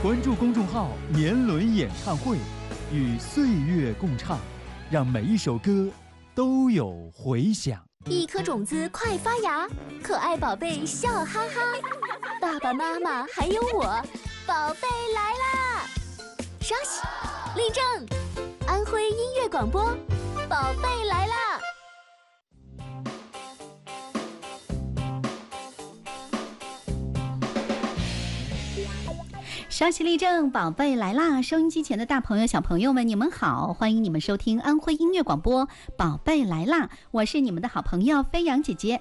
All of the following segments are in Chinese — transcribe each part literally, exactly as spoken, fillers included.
关注公众号年轮演唱会，与岁月共唱，让每一首歌都有回响。 一颗种子快发芽，可爱宝贝笑哈哈，爸爸妈妈还有我，宝贝来啦！稍息，立正，安徽音乐广播，宝贝来啦！ 稍息立正，宝贝来啦！收音机前的大朋友、小朋友们，你们好，欢迎你们收听安徽音乐广播，宝贝来啦！我是你们的好朋友飞扬姐姐。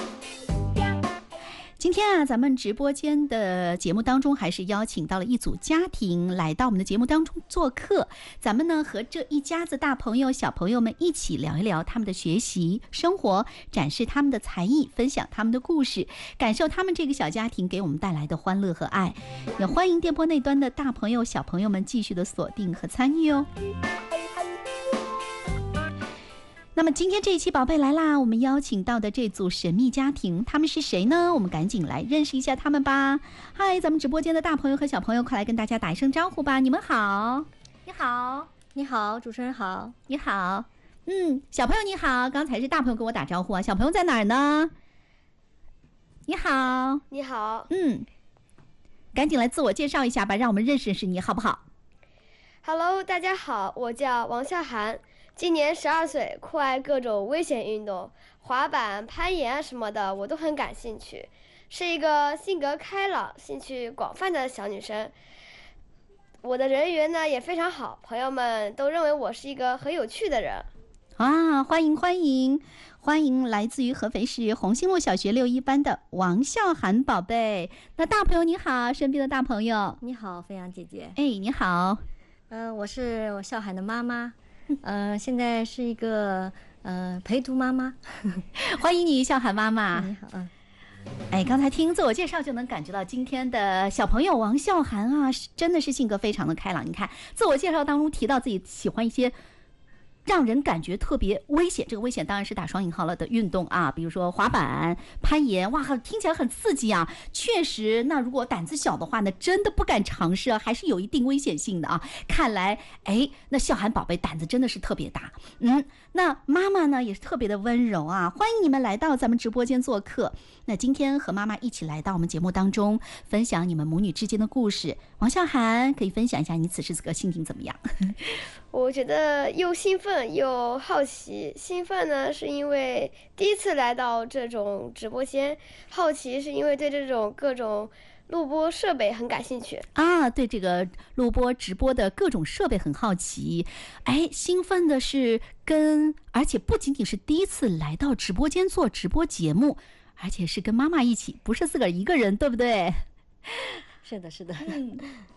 今天啊，咱们直播间的节目当中，还是邀请到了一组家庭来到我们的节目当中做客。咱们呢，和这一家子大朋友、小朋友们一起聊一聊他们的学习、生活，展示他们的才艺，分享他们的故事，感受他们这个小家庭给我们带来的欢乐和爱。也欢迎电波那端的大朋友、小朋友们继续的锁定和参与哦。那么今天这一期宝贝来啦，我们邀请到的这组神秘家庭，他们是谁呢？我们赶紧来认识一下他们吧。嗨，咱们直播间的大朋友和小朋友，快来跟大家打一声招呼吧。你们好。你好。 你好，主持人好。 你好。嗯，小朋友你好，刚才是大朋友跟我打招呼啊，小朋友在哪儿呢？你好。 你好。 嗯，赶紧来自我介绍一下吧，让我们认识认识你好不好？ Hello， 大家好，我叫王笑涵，今年十二岁，酷爱各种危险运动，滑板、攀岩什么的我都很感兴趣，是一个性格开朗、兴趣广泛的小女生。我的人缘呢也非常好，朋友们都认为我是一个很有趣的人。 啊，欢迎欢迎欢迎来自于合肥市红星路小学六一班的王笑涵宝贝。那大朋友你好，身边的大朋友你好，飞扬姐姐。 哎，你好。 呃，我是我笑涵的妈妈，呃，现在是一个呃陪读妈妈。 欢迎你，笑涵妈妈。 你好。嗯。 哎，刚才听自我介绍就能感觉到今天的小朋友王笑涵啊，真的是性格非常的开朗。你看，自我介绍当中提到自己喜欢一些让人感觉特别危险，这个危险当然是打双引号了的运动啊，比如说滑板、攀岩，哇，听起来很刺激啊。确实，那如果胆子小的话呢，真的不敢尝试啊，还是有一定危险性的啊。看来，哎，那笑涵宝贝胆子真的是特别大。嗯，那妈妈呢也是特别的温柔啊。欢迎你们来到咱们直播间做客。那今天和妈妈一起来到我们节目当中，分享你们母女之间的故事。王笑涵可以分享一下你此时此刻心情怎么样？ 我觉得又兴奋又好奇。兴奋呢是因为第一次来到这种直播间，好奇是因为对这种各种录播设备很感兴趣啊，对这个录播直播的各种设备很好奇。哎，兴奋的是跟，而且不仅仅是第一次来到直播间做直播节目，而且是跟妈妈一起，不是自个儿一个人，对不对？ 是的，是的。 嗯，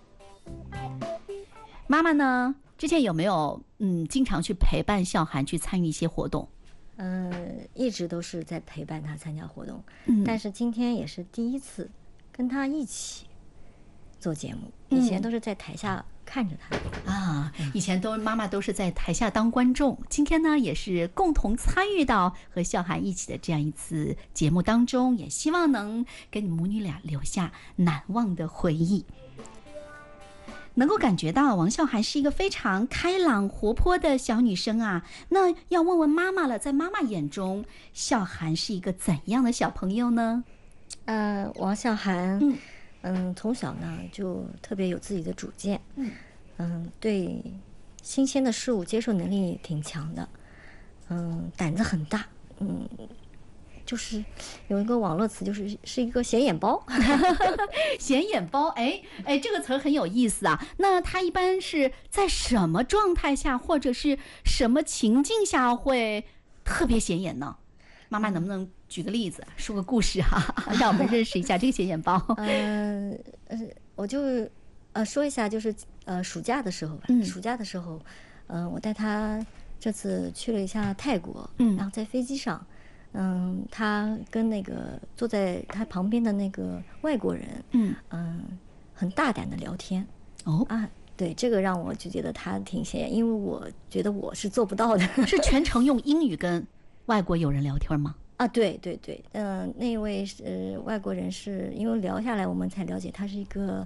妈妈呢？之前有没有嗯经常去陪伴笑涵去参与一些活动？ 嗯、呃，一直都是在陪伴他参加活动， 嗯， 但是今天也是第一次跟他一起做节目，以前都是在台下看着他、 嗯、啊，以前都妈妈都是在台下当观众，今天呢也是共同参与到和笑涵一起的这样一次节目当中，也希望能给你母女俩留下难忘的回忆。能够感觉到王笑涵是一个非常开朗活泼的小女生啊，那要问问妈妈了，在妈妈眼中笑涵是一个怎样的小朋友呢？ 呃，王笑涵嗯嗯从小呢就特别有自己的主见， 嗯嗯对新鲜的事物接受能力挺强的，嗯胆子很大，嗯就是有一个网络词，就是是一个显眼包。 显眼包，哎哎，这个词儿很有意思啊。那他一般是在什么状态下，或者是什么情境下会特别显眼呢？妈妈能不能举个例子，说个故事哈、啊，让我们认识一下这个显眼包？ 呃呃，我就呃说一下，就是呃暑假的时候吧， 嗯、 暑假的时候，嗯、呃，我带他这次去了一下泰国， 嗯， 然后在飞机上。嗯，他跟那个坐在他旁边的那个外国人， 嗯嗯，很大胆的聊天。 哦啊，对，这个让我就觉得他挺显眼，因为我觉得我是做不到的。 是全程用英语跟外国友人聊天吗？ 啊，对对对，嗯、呃，那位是、呃、外国人是，因为聊下来我们才了解他是一个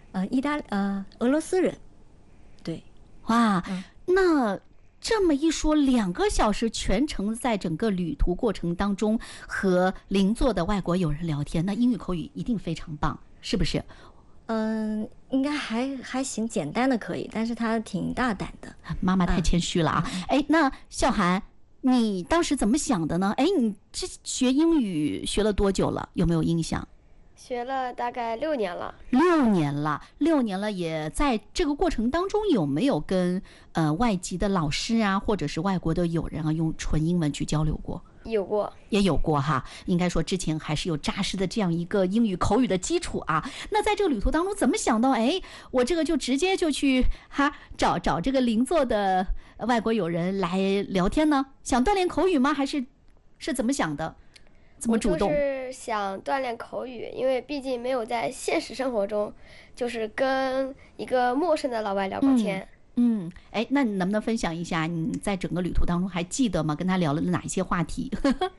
呃，意大呃俄罗斯人，对， 哇， 嗯那这么一说，两个小时全程在整个旅途过程当中和邻座的外国友人聊天，那英语口语一定非常棒，是不是？ 嗯、应该还还行，简单的可以，但是他挺大胆的。 妈妈太谦虚了啊！哎、那笑涵，你当时怎么想的呢？哎，你这学英语学了多久了？有没有印象？ 学了大概六年了。 六年了，六年了，也在这个过程当中有没有跟呃外籍的老师啊，或者是外国的友人啊，用纯英文去交流过？ 有过， 也有过哈，应该说之前还是有扎实的这样一个英语口语的基础啊。那在这个旅途当中，怎么想到哎，我这个就直接就去哈找找这个邻座的外国友人来聊天呢？想锻炼口语吗？还是是怎么想的？怎么主动？ 我就是想锻炼口语，因为毕竟没有在现实生活中，就是跟一个陌生的老外聊过天。 嗯，哎，那你能不能分享一下你在整个旅途当中还记得吗？跟他聊了哪一些话题？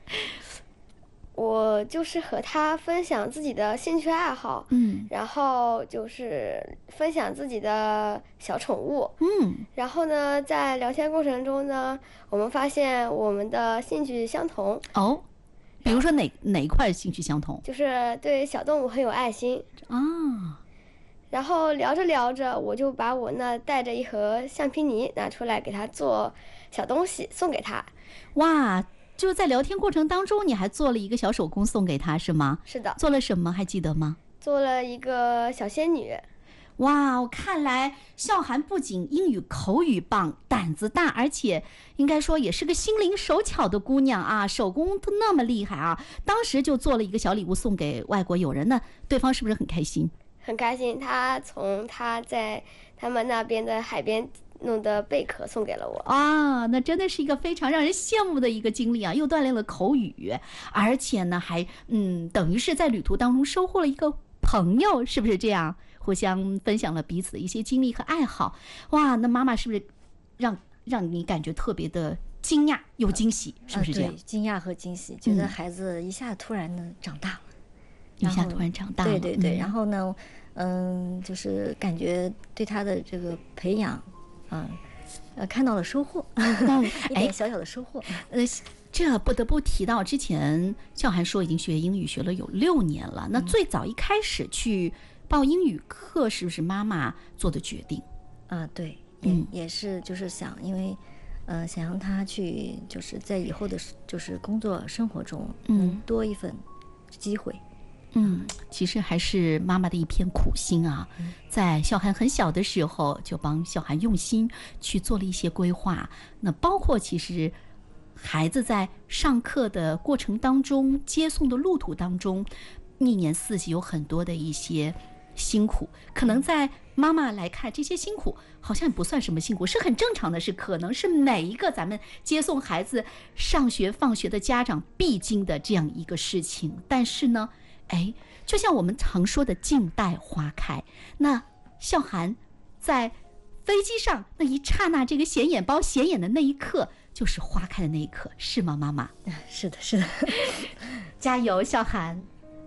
我就是和他分享自己的兴趣爱好， 嗯然后就是分享自己的小宠物， 嗯然后呢，在聊天过程中呢，我们发现我们的兴趣相同， 哦，比如说哪哪一块兴趣相同就是对小动物很有爱心。 啊？ 然后聊着聊着，我就把我那带着一盒橡皮泥拿出来给他做小东西送给他。 哇！就在聊天过程当中，你还做了一个小手工送给他，是吗？ 是的， 做了什么？还记得吗？ 做了一个小仙女。 哇，看来笑涵不仅英语口语棒，胆子大，而且应该说也是个心灵手巧的姑娘啊，手工都那么厉害啊！当时就做了一个小礼物送给外国友人，那对方是不是很开心？ 很开心，他从他在他们那边的海边弄的贝壳送给了我。 啊，那真的是一个非常让人羡慕的一个经历啊！又锻炼了口语，而且呢，还嗯，等于是在旅途当中收获了一个朋友，是不是这样？互相分享了彼此的一些经历和爱好。哇，那妈妈是不是让让你感觉特别的惊讶又惊喜？是不是这样？ 啊、对，惊讶和惊喜，觉得孩子一下突然的长大了。 一下突然长大了， 对对对， 嗯、 然后呢，嗯，就是感觉对他的这个培养，嗯，呃，看到了收获， 嗯、 一点小小的收获。 呃，这不得不提到，之前笑涵说已经学英语学了有六年了，那最早一开始去报英语课，是不是妈妈做的决定？ 啊、呃，对，也、 嗯、 也是，就是想，因为，呃，想让他去，就是在以后的，就是工作生活中，嗯，多一份机会。 嗯，其实还是妈妈的一片苦心啊，在笑涵很小的时候就帮笑涵用心去做了一些规划。那包括其实孩子在上课的过程当中、接送的路途当中，一年四季有很多的一些辛苦，可能在妈妈来看，这些辛苦好像也不算什么辛苦，是很正常的事，可能是每一个咱们接送孩子上学放学的家长必经的这样一个事情。但是呢，哎，就像我们常说的静待花开，那笑涵在飞机上那一刹那，这个显眼包显眼的那一刻，就是花开的那一刻，是吗，妈妈？ 是的，是的， 加油，笑涵！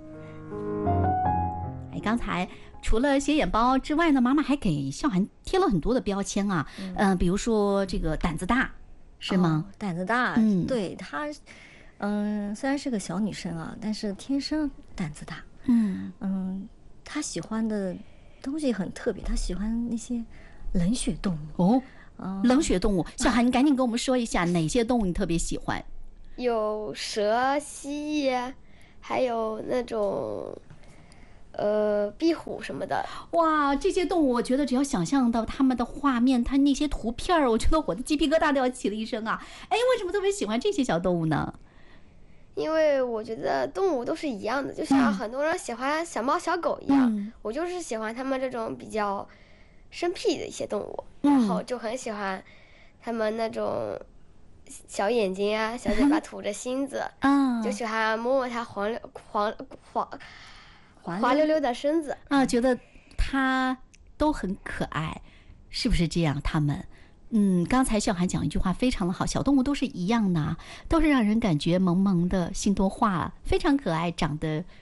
哎，刚才除了显眼包之外呢，妈妈还给笑涵贴了很多的标签啊，嗯、呃，比如说这个胆子大，是吗？ 哦、胆子大， 嗯， 对她。嗯，虽然是个小女生啊，但是天生胆子大。 嗯嗯，她喜欢的东西很特别，她喜欢那些冷血动物。 哦， 嗯、 冷血动物，小涵，你赶紧跟我们说一下哪些动物你特别喜欢？ 有蛇、蜥蜴，还有那种呃壁虎什么的。 哇，这些动物，我觉得只要想象到它们的画面，它那些图片儿，我觉得我的鸡皮疙瘩都要起了一身啊！哎，为什么特别喜欢这些小动物呢？ 因为我觉得动物都是一样的，就像很多人喜欢小猫小狗一样， 嗯、 我就是喜欢它们这种比较生僻的一些动物， 嗯、 然后就很喜欢它们那种小眼睛啊，小嘴巴吐着芯子， 啊、 就喜欢摸摸它黄溜黄黄滑滑溜溜的身子啊，觉得它都很可爱，是不是这样？它们。嗯，刚才笑涵讲一句话非常的好，小动物都是一样的，都是让人感觉萌萌的，心多话，非常可爱，长得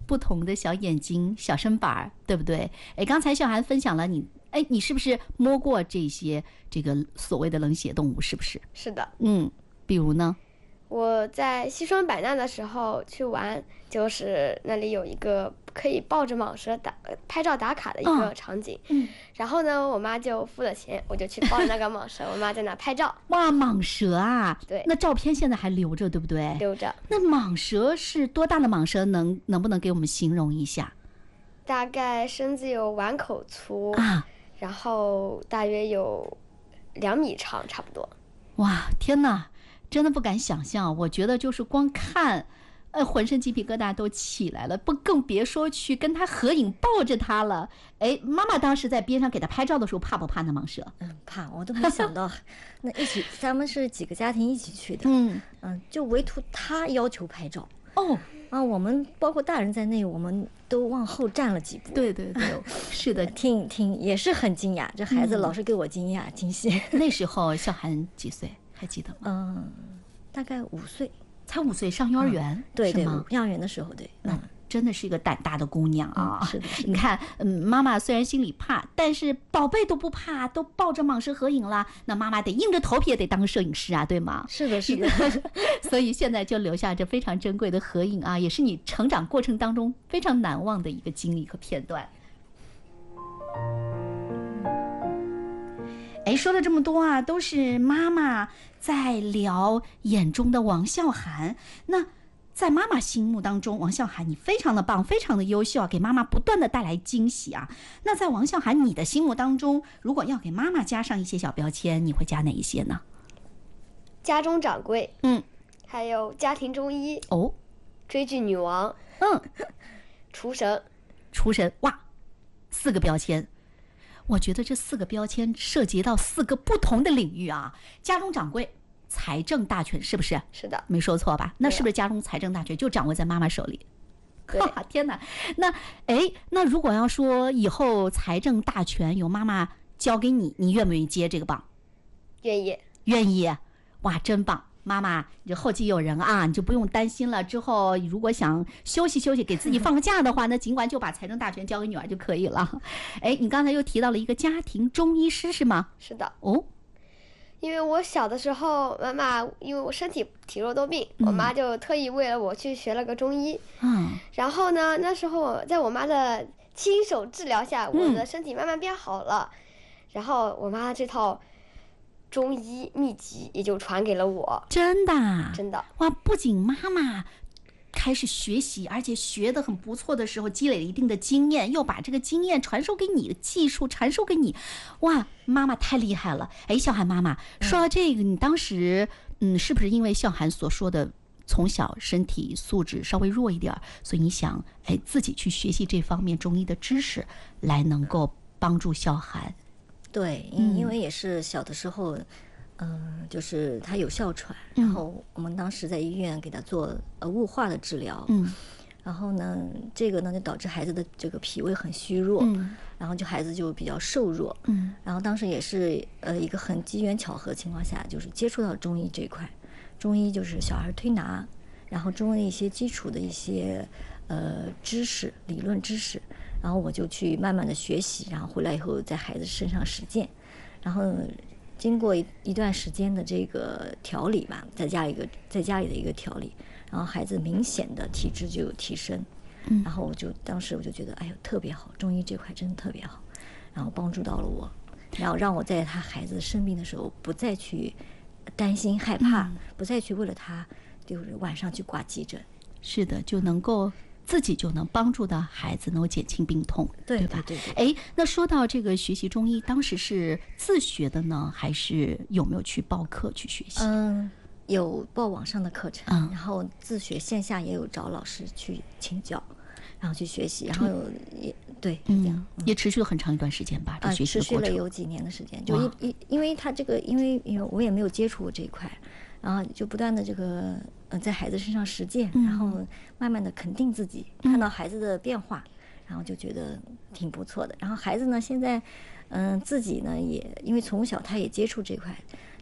不同的小眼睛、小身板儿，对不对？哎，刚才笑涵分享了你，哎，你是不是摸过这些这个所谓的冷血动物？是不是？ 是的。 嗯，比如呢？ 我在西双版纳的时候去玩，就是那里有一个可以抱着蟒蛇打拍照打卡的一个场景。 嗯， 然后呢，我妈就付了钱，我就去抱着那个蟒蛇，我妈在那拍照。 哇，蟒蛇啊！ 对， 那照片现在还留着，对不对？ 留着。 那蟒蛇是多大的蟒蛇？能能不能给我们形容一下？ 大概身子有碗口粗啊， 然后大约有两米长，差不多。 哇，天哪！真的不敢想象，我觉得就是光看，呃，浑身鸡皮疙瘩都起来了，不更别说去跟他合影抱着他了。哎，妈妈当时在边上给他拍照的时候，怕不怕那蟒蛇？ 嗯，怕，我都没想到，那一起咱们是几个家庭一起去的， 嗯嗯，就唯独他要求拍照。 哦， 啊，我们包括大人在内，我们都往后站了几步。 对对对，是的， 挺挺也是很惊讶，这孩子老是给我惊讶、惊喜。 那时候笑涵几岁？还记得吗？ 嗯，大概五岁， 才五岁，上幼儿园， 嗯、对对， 吗？ 幼儿园的时候，对， 嗯，真的是一个胆大的姑娘啊！ 嗯、是的，是的你看，嗯，妈妈虽然心里怕，但是宝贝都不怕，都抱着蟒蛇合影了，那妈妈得硬着头皮也得当个摄影师啊，对吗？ 是的，是的。 所以现在就留下这非常珍贵的合影啊，也是你成长过程当中非常难忘的一个经历和片段。哎，说了这么多啊，都是妈妈在聊眼中的王笑涵。那在妈妈心目当中，王笑涵你非常的棒，非常的优秀啊，给妈妈不断的带来惊喜啊。那在王笑涵你的心目当中，如果要给妈妈加上一些小标签，你会加哪一些呢？ 家中掌柜， 嗯， 还有家庭中医， 哦， 追剧女王， 嗯， 厨神， 厨神，哇，四个标签。我觉得这四个标签涉及到四个不同的领域啊，家中掌柜、财政大权，是不是？ 是的， 没说错吧？那是不是家中财政大权就掌握在妈妈手里？ 对， 天哪！那哎，那如果要说以后财政大权由妈妈交给你，你愿不愿意接这个棒？ 愿意， 愿意。哇，真棒！妈妈，你这后继有人啊，你就不用担心了。之后如果想休息休息，给自己放个假的话，那尽管就把财政大权交给女儿就可以了。哎，你刚才又提到了一个家庭中医师是吗？ 是的。 哦， 因为我小的时候，妈妈因为我身体体弱多病， 嗯、 我妈就特意为了我去学了个中医。 嗯。 然后呢，那时候在我妈的亲手治疗下，我的身体慢慢变好了。嗯、然后我妈这套中医秘籍也就传给了我。 真的？ 真的。 哇，不仅妈妈开始学习，而且学得很不错的时候，积累了一定的经验，又把这个经验传授给你的技术传授给你，哇，妈妈太厉害了！哎，笑涵妈妈，说到这个，你当时嗯，是不是因为笑涵所说的从小身体素质稍微弱一点，所以你想哎自己去学习这方面中医的知识，来能够帮助笑涵？ 对，因因为也是小的时候。嗯、呃，就是他有哮喘，然后我们当时在医院给他做呃雾化的治疗， 嗯， 然后呢，这个呢就导致孩子的这个脾胃很虚弱， 嗯， 然后就孩子就比较瘦弱， 嗯， 然后当时也是呃一个很机缘巧合的情况下，就是接触到中医这一块，中医就是小孩推拿，然后中医一些基础的一些呃知识、理论知识，然后我就去慢慢的学习，然后回来以后在孩子身上实践，然后。经过一一段时间的这个调理吧，在家一个在家里的一个调理，然后孩子明显的体质就有提升， 嗯， 然后我就当时我就觉得，哎呦特别好，中医这块真的特别好，然后帮助到了我，然后让我在他孩子生病的时候不再去担心害怕，嗯、不再去为了他就是晚上去挂急诊， 是的，就能够。自己就能帮助到孩子，能够减轻病痛， 对对吧？ 对对。 哎，那说到这个学习中医，当时是自学的呢，还是有没有去报课去学习？ 嗯，有报网上的课程， 嗯、 然后自学线下也有找老师去请教，然后去学习，然后也对， 嗯， 嗯也持续了很长一段时间吧，这学习的过程。 持续了有几年的时间，就因因因为他这个，因为因为我也没有接触过这一块。然后就不断的这个呃在孩子身上实践， 嗯、 然后慢慢的肯定自己，嗯、看到孩子的变化，然后就觉得挺不错的。然后孩子呢现在嗯、呃、自己呢也因为从小他也接触这块，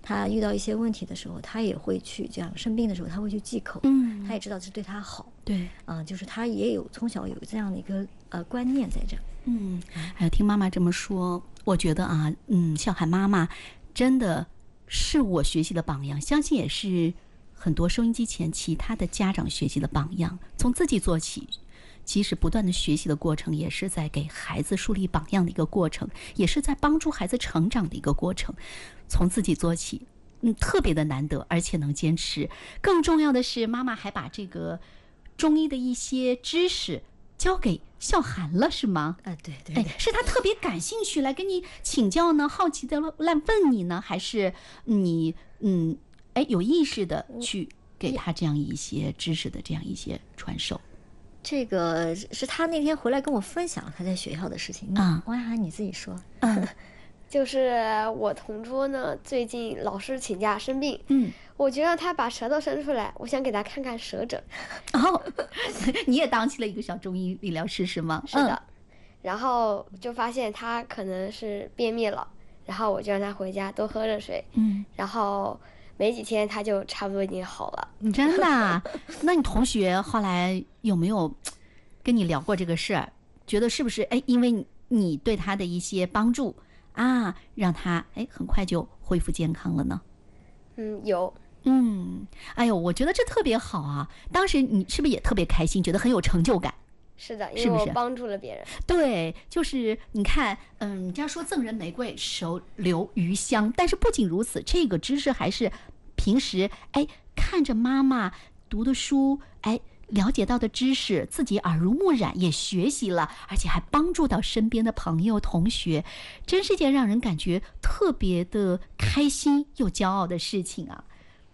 他遇到一些问题的时候，他也会去这样，生病的时候他会去忌口， 嗯， 他也知道这对他好， 对， 啊、呃，就是他也有从小有这样的一个呃观念在这儿。 嗯，还有听妈妈这么说，我觉得啊，嗯，笑涵妈妈真的是我学习的榜样，相信也是很多收音机前其他的家长学习的榜样。从自己做起，其实不断的学习的过程，也是在给孩子树立榜样的一个过程，也是在帮助孩子成长的一个过程。从自己做起，嗯，特别的难得，而且能坚持。更重要的是，妈妈还把这个中医的一些知识交给笑涵了，是吗？ 啊，对对对， 哎，是他特别感兴趣来跟你请教呢，好奇的来问你呢，还是你嗯，哎，有意识的去给他这样一些知识的这样一些传授？ 这个是他那天回来跟我分享他在学校的事情啊。 王亚涵，你自己说。 嗯， 就是我同桌呢，最近老是请假生病， 嗯， 我就让他把舌头伸出来，我想给他看看舌诊。 哦，你也当起了一个小中医理疗师是吗？ 是的，嗯、然后就发现他可能是便秘了，然后我就让他回家多喝热水， 嗯， 然后没几天他就差不多已经好了。 真的啊？那你同学后来有没有跟你聊过这个事儿？觉得是不是哎，因为你对他的一些帮助啊，让他哎很快就恢复健康了呢？ 嗯，有。 嗯，哎呦，我觉得这特别好啊！当时你是不是也特别开心，觉得很有成就感？ 是的，因为我帮助了别人。 对，就是你看，嗯，人家说赠人玫瑰，手留余香。但是不仅如此，这个知识还是平时哎看着妈妈读的书，哎了解到的知识，自己耳濡目染，也学习了，而且还帮助到身边的朋友同学，真是件让人感觉特别的开心又骄傲的事情啊！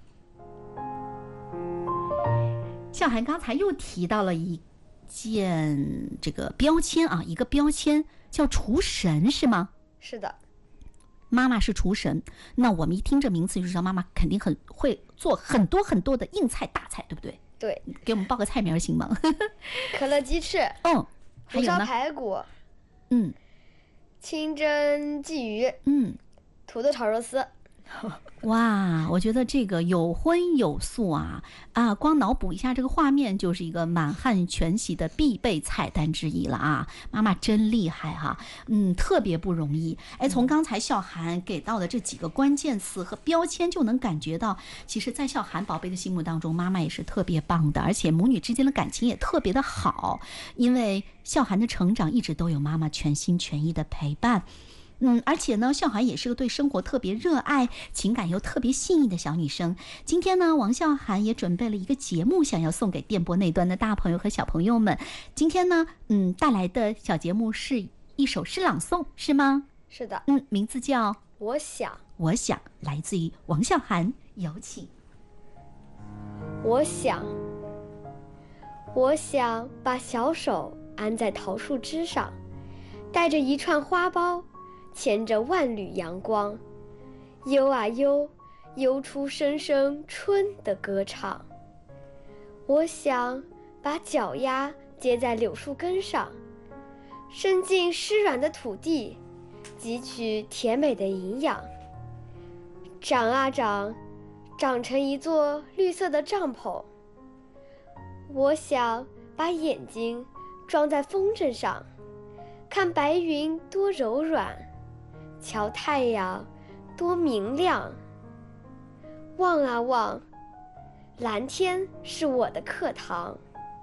笑涵刚才又提到了一件这个标签啊，一个标签叫厨神，是吗？ 是的， 妈妈是厨神，那我们一听这名字就知道妈妈肯定很会做很多很多的硬菜大菜，对不对？ 对， 给我们报个菜名行吗？ 可乐鸡翅， 嗯，还红烧有呢？ 排骨， 嗯清蒸鲫鱼， 嗯， 土豆炒肉丝。 哇，我觉得这个有荤有素啊啊！光脑补一下这个画面，就是一个满汉全席的必备菜单之一了啊！妈妈真厉害哈、啊，嗯，特别不容易。哎，从刚才笑涵给到的这几个关键词和标签，就能感觉到，其实，在笑涵宝贝的心目当中，妈妈也是特别棒的，而且母女之间的感情也特别的好，因为笑涵的成长一直都有妈妈全心全意的陪伴。嗯，而且呢，笑涵也是个对生活特别热爱、情感又特别细腻的小女生。今天呢，王笑涵也准备了一个节目，想要送给电波那端的大朋友和小朋友们。今天呢，嗯，带来的小节目是一首诗朗诵，是吗？ 是的， 嗯，名字叫《 我想》， 我想，来自于王笑涵，有请。 我想，我想把小手安在桃树枝上，带着一串花苞。牵着万缕阳光，悠啊悠，悠出声声春的歌唱。我想把脚丫接在柳树根上，伸进湿软的土地，汲取甜美的营养。长啊长，长成一座绿色的帐篷。我想把眼睛装在风筝上，看白云多柔软，瞧太阳多明亮。望啊望，蓝天是我的课堂。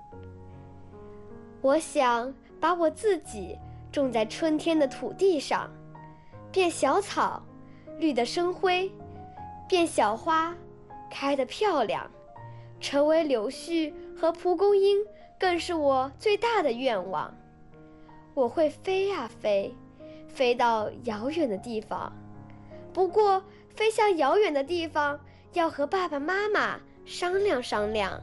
我想把我自己种在春天的土地上，变小草，绿得生辉；变小花，开得漂亮。成为柳絮和蒲公英，更是我最大的愿望。我会飞啊飞，飞到遥远的地方，不过飞向遥远的地方要和爸爸妈妈商量商量。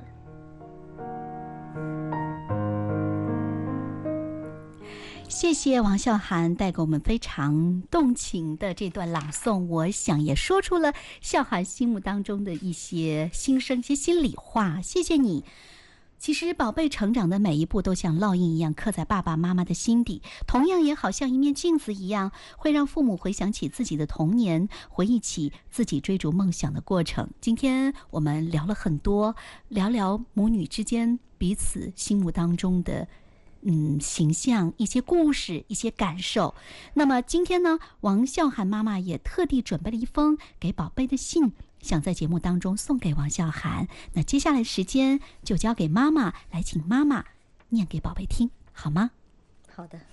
谢谢王笑涵带给我们非常动情的这段朗诵，我想也说出了笑涵心目当中的一些心声、一些心里话。谢谢你。 其实宝贝成长的每一步都像烙印一样刻在爸爸妈妈的心底，同样也好像一面镜子一样，会让父母回想起自己的童年，回忆起自己追逐梦想的过程。今天我们聊了很多，聊聊母女之间彼此心目当中的嗯，形象，一些故事，一些感受。那么今天呢，王笑涵妈妈也特地准备了一封给宝贝的信，想在节目当中送给王笑涵。那接下来时间就交给妈妈，来请妈妈念给宝贝听，好吗？ 好的。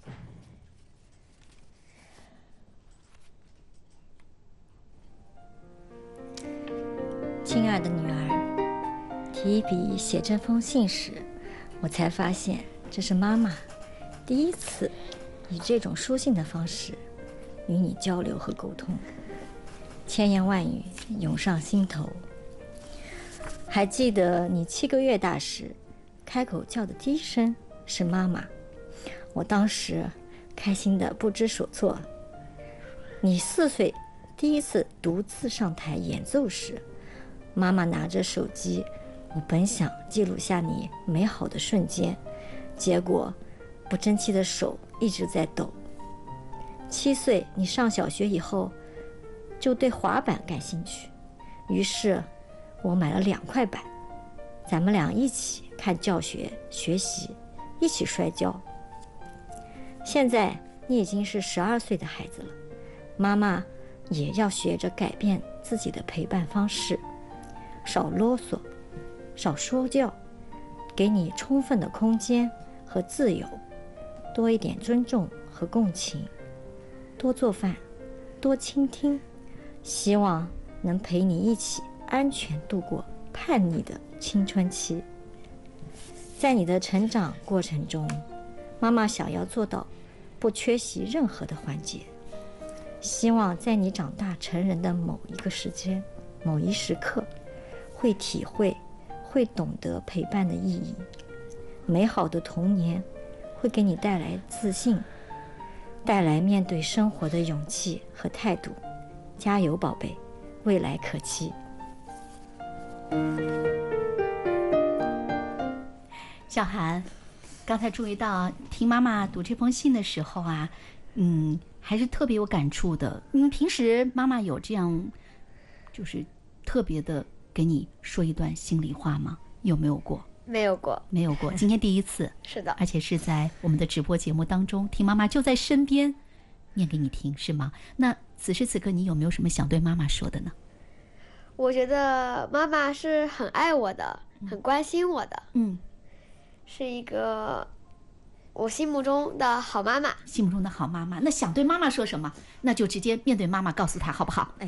亲爱的女儿，提笔写这封信时，我才发现这是妈妈第一次以这种书信的方式与你交流和沟通，千言万语涌上心头。还记得你七个月大时，开口叫的第一声是妈妈，我当时开心的不知所措。你四岁第一次独自上台演奏时，妈妈拿着手机，我本想记录下你美好的瞬间，结果不争气的手一直在抖。七岁你上小学以后就对滑板感兴趣，于是我买了两块板，咱们俩一起看教学学习，一起摔跤。现在你已经是十二岁的孩子了，妈妈也要学着改变自己的陪伴方式，少啰嗦，少说教，给你充分的空间和自由，多一点尊重和共情，多做饭，多倾听，希望能陪你一起安全度过叛逆的青春期。在你的成长过程中，妈妈想要做到不缺席任何的环节，希望在你长大成人的某一个时间，某一时刻，会体会，会懂得陪伴的意义。美好的童年会给你带来自信，带来面对生活的勇气和态度。加油，宝贝，未来可期。 笑涵，刚才注意到听妈妈读这封信的时候啊，嗯，还是特别有感触的。嗯，平时妈妈有这样，就是特别的给你说一段心里话吗？有没有过？ 没有过， 没有过，今天第一次。 是的， 而且是在我们的直播节目当中，听妈妈就在身边念给你听，是吗？那此时此刻你有没有什么想对妈妈说的呢？ 我觉得妈妈是很爱我的，很关心我的， 嗯， 是一个我心目中的好妈妈。 心目中的好妈妈，那想对妈妈说什么？那就直接面对妈妈告诉她，好不好？ 哎呦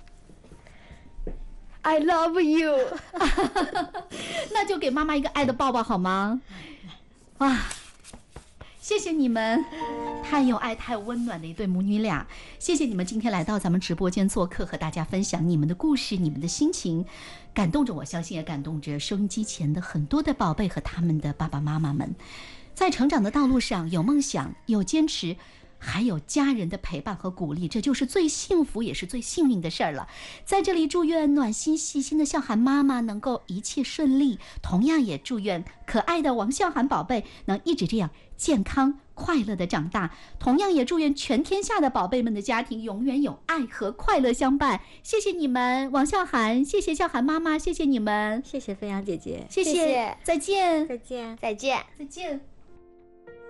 ，I love you 那就给妈妈一个爱的抱抱好吗？哇，谢谢你们，太有爱太温暖的一对母女俩。谢谢你们今天来到咱们直播间做客，和大家分享你们的故事，你们的心情，感动着我，相信也感动着收音机前的很多的宝贝和他们的爸爸妈妈们。在成长的道路上，有梦想，有坚持，还有家人的陪伴和鼓励，这就是最幸福也是最幸运的事儿了。在这里祝愿暖心细心的笑涵妈妈能够一切顺利，同样也祝愿可爱的王笑涵宝贝能一直这样健康快乐的长大，同样也祝愿全天下的宝贝们的家庭永远有爱和快乐相伴。谢谢你们，王笑涵，谢谢笑涵妈妈，谢谢你们， 谢谢飞扬姐姐， 谢谢， 谢谢再见， 再见。 再见。 再见。